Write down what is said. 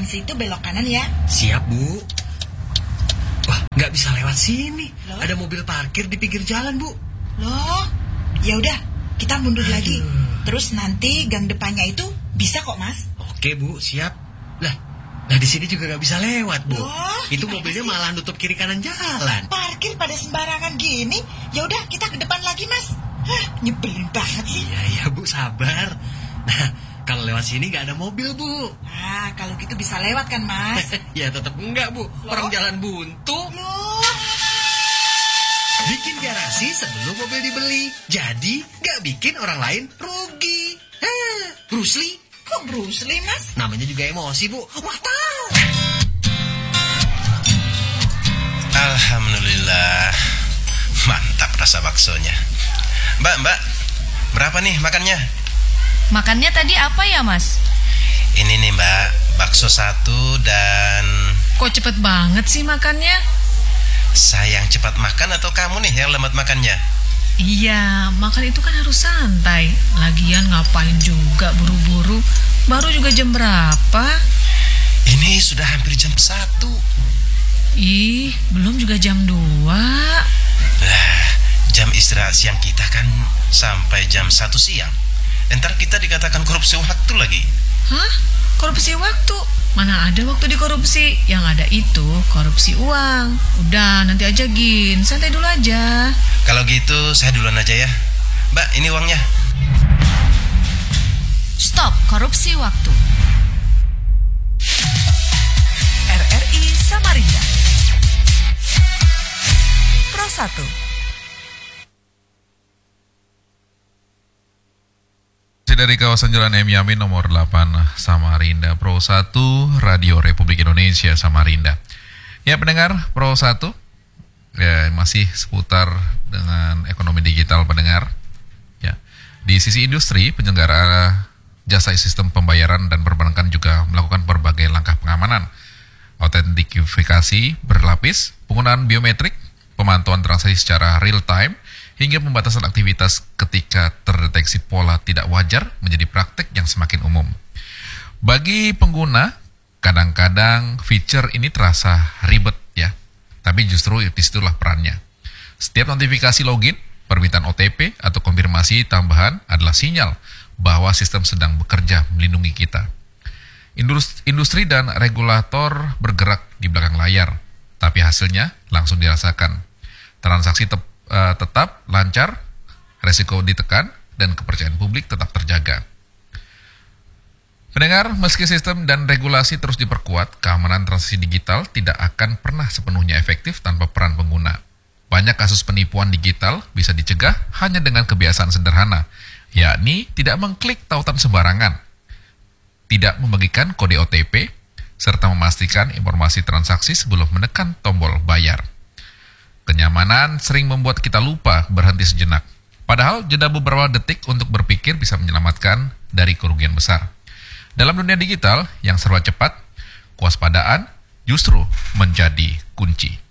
depan situ belok kanan ya. Siap, Bu. Wah, nggak bisa lewat sini. Loh? Ada mobil parkir di pinggir jalan, Bu. Loh, ya udah, kita mundur lagi. Terus nanti gang depannya itu bisa kok, Mas. Oke, Bu, siap. Lah di sini juga nggak bisa lewat, Bu. Loh, Itu gimana mobilnya sih? malah nutup kiri kanan jalan. Parkir pada sembarangan gini. Ya udah, kita ke depan lagi, Mas. Hah, nyebelin banget sih. Iya, Bu, sabar. Nah, kalau lewat sini nggak ada mobil, Bu. Ah, kalau gitu bisa lewat kan, Mas? Ya tetap enggak, Bu. Orang jalan buntu. Loh, Bikin garasi sebelum mobil dibeli. Jadi nggak bikin orang lain rugi. Bruce Lee. kok Bruce Lee, Mas? Namanya juga emosi, Bu. Wah, tahu. Alhamdulillah. Mantap rasa baksonya. Mbak, berapa nih makannya? Makannya tadi apa ya, Mas? Ini nih Mbak, bakso 1 dan... Kok cepet banget sih makannya? Saya yang cepat makan atau kamu nih yang lambat makannya? Iya, makan itu kan harus santai. Lagian ngapain juga buru-buru? Baru juga jam berapa? Ini sudah hampir jam 1. Ih, belum juga jam 2. Lah, jam istirahat siang kita kan sampai jam 1 siang. Ntar kita dikatakan korupsi waktu lagi. Hah? Korupsi waktu? Mana ada waktu dikorupsi? Yang ada itu korupsi uang. Udah, nanti aja Gin. Santai dulu aja. Kalau gitu saya duluan aja ya. Mbak, ini uangnya. Stop korupsi waktu. RRI Samarinda Pro 1. Dari kawasan Jalan M. Yamin nomor 8 Samarinda, Pro 1 Radio Republik Indonesia Samarinda. Ya pendengar Pro 1 ya, masih seputar dengan ekonomi digital pendengar. Ya, di sisi industri, penyelenggara jasa sistem pembayaran dan perbankan juga melakukan berbagai langkah pengamanan, autentifikasi berlapis, penggunaan biometrik, pemantauan transaksi secara real time, hingga pembatasan aktivitas ketika terdeteksi pola tidak wajar menjadi praktik yang semakin umum. Bagi pengguna, kadang-kadang fitur ini terasa ribet ya, tapi justru disitulah perannya. Setiap notifikasi login, permintaan OTP atau konfirmasi tambahan adalah sinyal bahwa sistem sedang bekerja melindungi kita. Industri dan regulator bergerak di belakang layar, tapi hasilnya langsung dirasakan. Transaksi tetap lancar, resiko ditekan, dan kepercayaan publik tetap terjaga. Pendengar, meski sistem dan regulasi terus diperkuat, keamanan transaksi digital tidak akan pernah sepenuhnya efektif tanpa peran pengguna. Banyak kasus penipuan digital bisa dicegah hanya dengan kebiasaan sederhana, yakni tidak mengklik tautan sembarangan, tidak membagikan kode OTP, serta memastikan informasi transaksi sebelum menekan tombol bayar. Kenyamanan sering membuat kita lupa berhenti sejenak. Padahal jeda beberapa detik untuk berpikir bisa menyelamatkan dari kerugian besar. Dalam dunia digital yang serba cepat, kewaspadaan justru menjadi kunci.